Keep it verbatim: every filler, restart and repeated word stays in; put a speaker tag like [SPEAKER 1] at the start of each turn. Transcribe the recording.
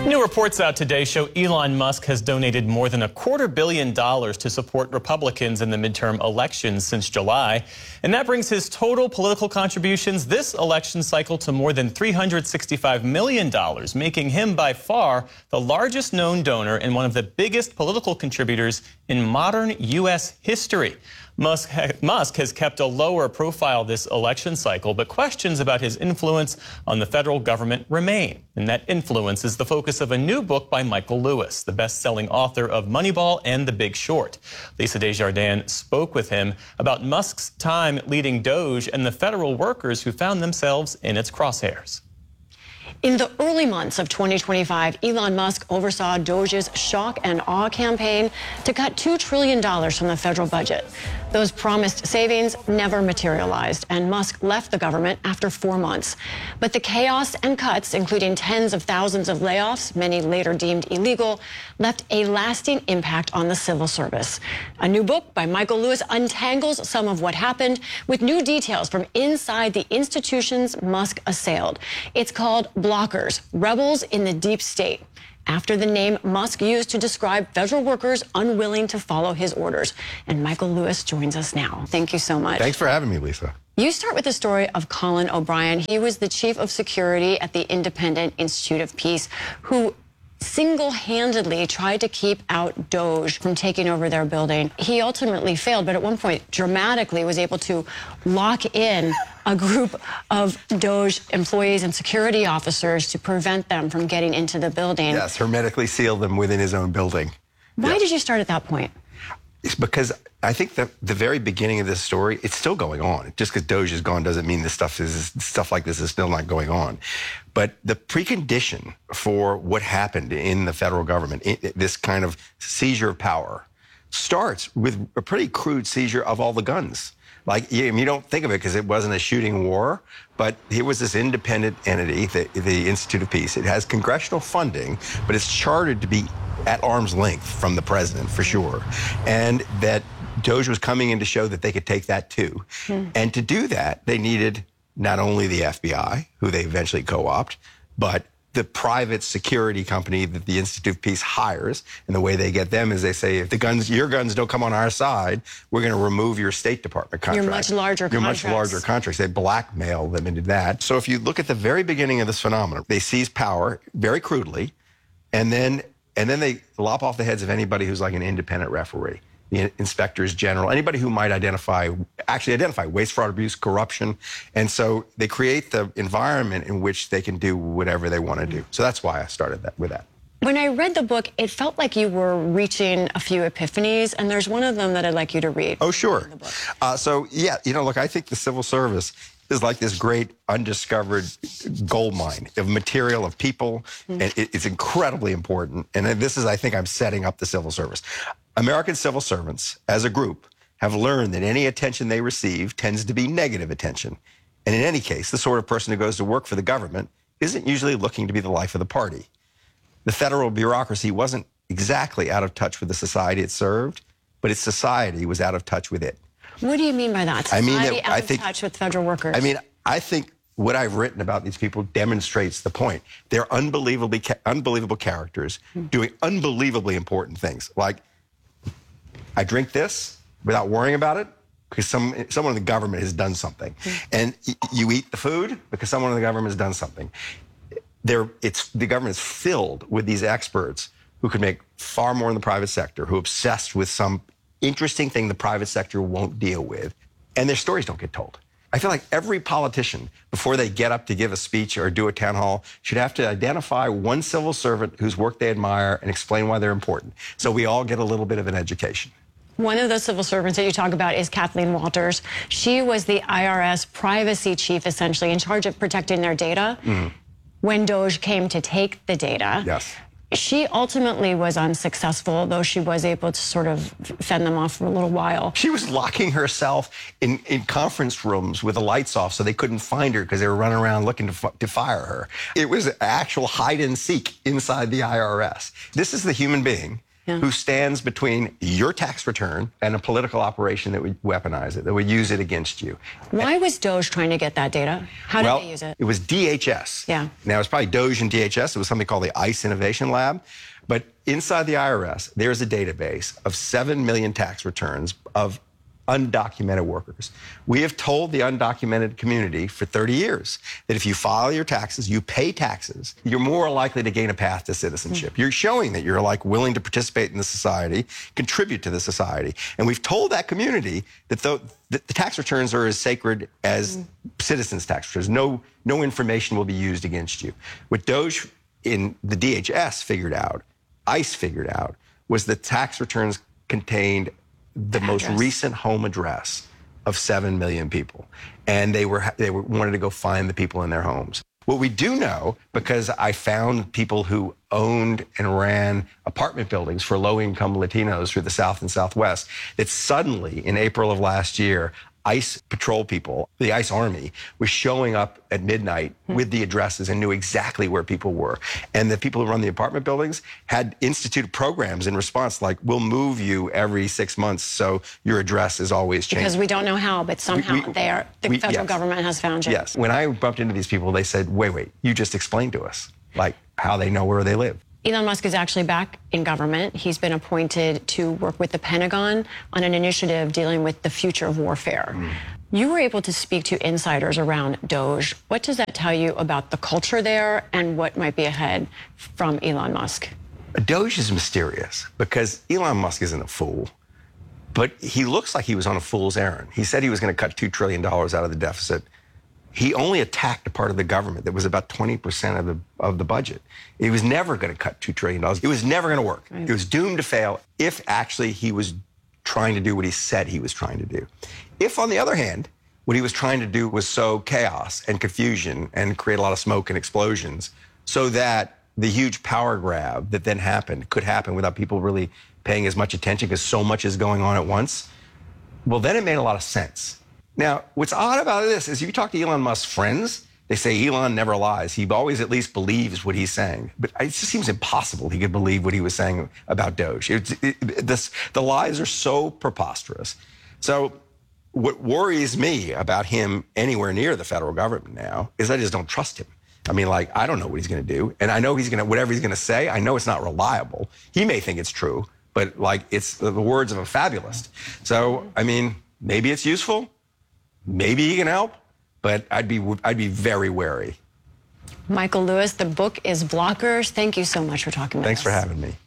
[SPEAKER 1] New reports out today show Elon Musk has donated more than a quarter billion dollars to support Republicans in the midterm elections since July. And that brings his total political contributions this election cycle to more than three hundred sixty-five million dollars, making him by far the largest known donor and one of the biggest political contributors in modern U S history. Musk, ha Musk has kept a lower profile this election cycle, but questions about his influence on the federal government remain. And that influence is the focus of a new book by Michael Lewis, the best-selling author of Moneyball and The Big Short. Lisa Desjardins spoke with him about Musk's time leading Doge and the federal workers who found themselves in its crosshairs.
[SPEAKER 2] In the early months of twenty twenty-five, Elon Musk oversaw Doge's shock and awe campaign to cut two trillion dollars from the federal budget. Those promised savings never materialized, and Musk left the government after four months. But the chaos and cuts, including tens of thousands of layoffs, many later deemed illegal, left a lasting impact on the civil service. A new book by Michael Lewis untangles some of what happened with new details from inside the institutions Musk assailed. It's called Blockers, Rebels in the Deep State, after the name Musk used to describe federal workers unwilling to follow his orders. And Michael Lewis joins us now. Thank you so much.
[SPEAKER 3] Thanks for having me, Lisa.
[SPEAKER 2] You start with the story of Colin O'Brien. He was the chief of security at the Independent Institute of Peace, who single-handedly tried to keep out Doge from taking over their building. He ultimately failed, but at one point dramatically was able to lock in a group of Doge employees and security officers to prevent them from getting into the building.
[SPEAKER 3] Yes, hermetically sealed them within his own building.
[SPEAKER 2] Why
[SPEAKER 3] yes.
[SPEAKER 2] did you start at that point?
[SPEAKER 3] It's because I think that the very beginning of this story, it's still going on. Just because Doge is gone doesn't mean this stuff is stuff like this is still not going on. But the precondition for what happened in the federal government, this kind of seizure of power, starts with a pretty crude seizure of all the guns. Like, you, you don't think of it because it wasn't a shooting war, but here was this independent entity, the, the Institute of Peace. It has congressional funding, but it's chartered to be at arm's length from the president, for sure. And that Doge was coming in to show that they could take that too. Hmm. And to do that, they needed not only the F B I, who they eventually co-opt, but the private security company that the Institute of Peace hires. And the way they get them is they say, if the guns, your guns don't come on our side, we're going to remove your State Department contract.
[SPEAKER 2] Your much larger
[SPEAKER 3] your
[SPEAKER 2] contracts.
[SPEAKER 3] much larger contracts. They blackmail them into that. So if you look at the very beginning of this phenomenon, they seize power very crudely, and then and then they lop off the heads of anybody who's like an independent referee, the inspectors general, anybody who might identify, actually identify waste, fraud, abuse, corruption. And so they create the environment in which they can do whatever they want to do. So that's why I started that with that.
[SPEAKER 2] When I read the book, it felt like you were reaching a few epiphanies, and there's one of them that I'd like you to read.
[SPEAKER 3] Oh, sure. Uh, so, yeah, you know, look, I think the civil service is like this great undiscovered gold mine of material, of people, mm. and it, it's incredibly important. And this is, I think, I'm setting up the civil service. American civil servants, as a group, have learned that any attention they receive tends to be negative attention. And in any case, the sort of person who goes to work for the government isn't usually looking to be the life of the party. The federal bureaucracy wasn't exactly out of touch with the society it served, but its society was out of touch with it.
[SPEAKER 2] What do you mean by that? Society
[SPEAKER 3] I mean that,
[SPEAKER 2] out
[SPEAKER 3] I
[SPEAKER 2] of
[SPEAKER 3] think,
[SPEAKER 2] touch with federal workers.
[SPEAKER 3] I mean, I think what I've written about these people demonstrates the point. They're unbelievably, unbelievable characters mm. doing unbelievably important things. Like, I drink this without worrying about it because some, someone in the government has done something. Mm. And y you eat the food because someone in the government has done something. They're, it's, the government is filled with these experts who could make far more in the private sector, who are obsessed with some interesting thing the private sector won't deal with, and their stories don't get told. I feel like every politician, before they get up to give a speech or do a town hall, should have to identify one civil servant whose work they admire and explain why they're important, so we all get a little bit of an education.
[SPEAKER 2] One of those civil servants that you talk about is Kathleen Walters. She was the I R S privacy chief, essentially, in charge of protecting their data. Mm-hmm. When Doge came to take the data,
[SPEAKER 3] yes.
[SPEAKER 2] She ultimately was unsuccessful, though she was able to sort of fend them off for a little while.
[SPEAKER 3] She was locking herself in, in conference rooms with the lights off so they couldn't find her because they were running around looking to, to fire her. It was actual hide and seek inside the I R S. This is the human being
[SPEAKER 2] Yeah.
[SPEAKER 3] who stands between your tax return and a political operation that would weaponize it, that would use it against you.
[SPEAKER 2] Why was Doge trying to get that data? How did
[SPEAKER 3] well,
[SPEAKER 2] they use it?
[SPEAKER 3] It was D H S.
[SPEAKER 2] Yeah.
[SPEAKER 3] Now, it's probably Doge and D H S. It was something called the ICE Innovation Lab. But inside the I R S, there's a database of seven million tax returns of undocumented workers. We have told the undocumented community for thirty years that if you file your taxes, you pay taxes, you're more likely to gain a path to citizenship. Mm-hmm. You're showing that you're like willing to participate in the society, contribute to the society. And we've told that community that the, that the tax returns are as sacred as mm-hmm. citizens' tax returns. No, no information will be used against you. What Doge in the D H S figured out, ICE figured out, was that tax returns contained the
[SPEAKER 2] address.
[SPEAKER 3] most recent home address of seven million people. And they were they were, wanted to go find the people in their homes. What we do know, because I found people who owned and ran apartment buildings for low-income Latinos through the South and Southwest, that suddenly, in April of last year, ICE patrol people, the ICE Army, was showing up at midnight hmm. with the addresses and knew exactly where people were. And the people who run the apartment buildings had instituted programs in response, like, we'll move you every six months so your address is always changed.
[SPEAKER 2] Because we don't know how, but somehow we, we, they are, the
[SPEAKER 3] we,
[SPEAKER 2] federal
[SPEAKER 3] yes.
[SPEAKER 2] government has found you.
[SPEAKER 3] Yes. When I bumped into these people, they said, wait, wait, you just explained to us, like, how they know where they live.
[SPEAKER 2] Elon Musk is actually back in government. He's been appointed to work with the Pentagon on an initiative dealing with the future of warfare. Mm. You were able to speak to insiders around Doge. What does that tell you about the culture there and what might be ahead from Elon Musk?
[SPEAKER 3] Doge is mysterious because Elon Musk isn't a fool, but he looks like he was on a fool's errand. He said he was going to cut two trillion dollars out of the deficit. He only attacked a part of the government that was about twenty percent of the of the budget. He was never going to cut two trillion dollars. It was never going to work. Right. It was doomed to fail if actually he was trying to do what he said he was trying to do. If, on the other hand, what he was trying to do was sow chaos and confusion and create a lot of smoke and explosions so that the huge power grab that then happened could happen without people really paying as much attention because so much is going on at once, well, then it made a lot of sense. Now, what's odd about this is if you talk to Elon Musk's friends, they say Elon never lies. He always at least believes what he's saying. But it just seems impossible he could believe what he was saying about Doge. It, it, it, this, the lies are so preposterous. So what worries me about him anywhere near the federal government now is I just don't trust him. I mean, like, I don't know what he's going to do. And I know he's going to, whatever he's going to say, I know it's not reliable. He may think it's true, but, like, it's the words of a fabulist. So, I mean, maybe it's useful. Maybe he can help, but I'd be I'd be very wary.
[SPEAKER 2] Michael Lewis, the book is Blockers. Thank you so much for talking with us.
[SPEAKER 3] Thanks for having me.